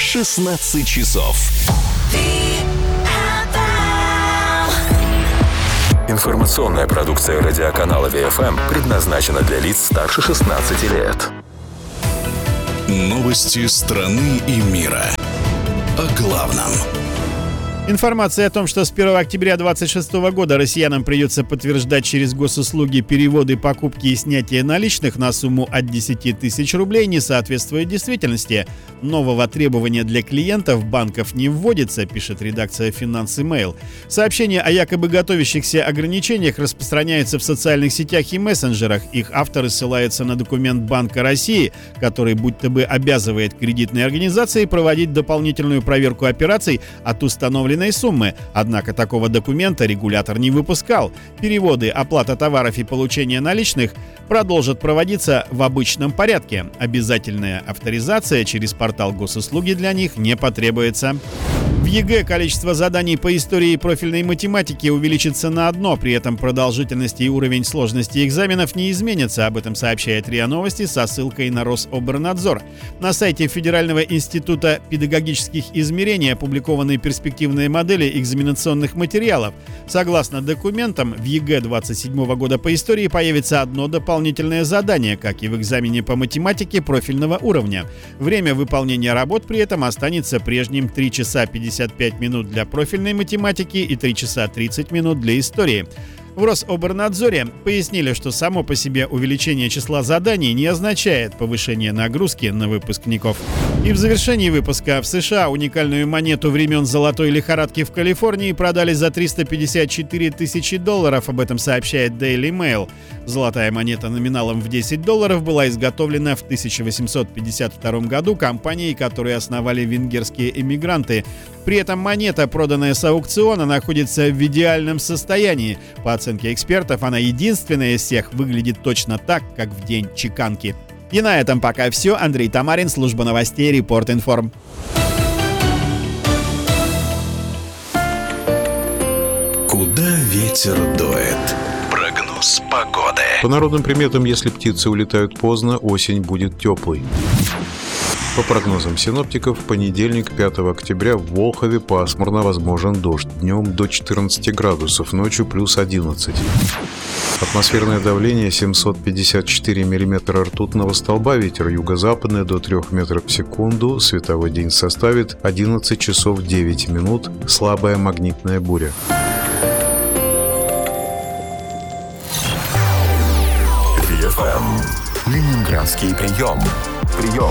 16 часов. Информационная продукция радиоканала ВФМ предназначена для лиц старше 16 лет. Новости страны и мира. О главном. Информация о том, что с 1 октября 2026 года россиянам придется подтверждать через госуслуги переводы, покупки и снятие наличных на сумму от 10 тысяч рублей, не соответствует действительности. Нового требования для клиентов банков не вводится, пишет редакция «Финансы Mail». Сообщения о якобы готовящихся ограничениях распространяются в социальных сетях и мессенджерах. Их авторы ссылаются на документ Банка России, который будто бы обязывает кредитные организации проводить дополнительную проверку операций от установленной суммы. Однако такого документа регулятор не выпускал. Переводы, оплата товаров и получение наличных продолжат проводиться в обычном порядке. Обязательная авторизация через портал госуслуги для них не потребуется. В ЕГЭ количество заданий по истории и профильной математике увеличится на 1, при этом продолжительность и уровень сложности экзаменов не изменятся. Об этом сообщает РИА Новости со ссылкой на Рособорнадзор. На сайте Федерального института педагогических измерений опубликованы перспективные модели экзаменационных материалов. Согласно документам, в ЕГЭ 27 года по истории появится одно дополнительное задание, как и в экзамене по математике профильного уровня. Время выполнения работ при этом останется прежним: 3 часа 55 минут для профильной математики и 3 часа 30 минут для истории. В Рособорнадзоре пояснили, что само по себе увеличение числа заданий не означает повышение нагрузки на выпускников. И в завершении выпуска: в США уникальную монету времен золотой лихорадки в Калифорнии продали за $354 тысячи. Об этом сообщает Daily Mail. Золотая монета номиналом в $10 была изготовлена в 1852 году компанией, которую основали венгерские эмигранты. При этом монета, проданная с аукциона, находится в идеальном состоянии. По оценке экспертов, она единственная из всех выглядит точно так, как в день чеканки. И на этом пока все. Андрей Тамарин, служба новостей Репорт Информ. Куда ветер дует? Прогноз погоды. По народным приметам, если птицы улетают поздно, осень будет теплой. По прогнозам синоптиков, в понедельник, 5 октября, в Волхове пасмурно, возможен дождь. Днем до 14 градусов, ночью плюс 11. Атмосферное давление 754 миллиметра ртутного столба, ветер юго-западный до 3 метров в секунду, световой день составит 11 часов 9 минут, слабая магнитная буря. Ленинградский прием.